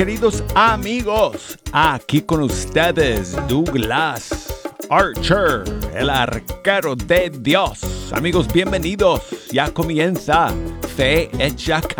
Queridos amigos, aquí con ustedes Douglas Archer, el arquero de Dios. Amigos, bienvenidos. Ya comienza Fe Hecha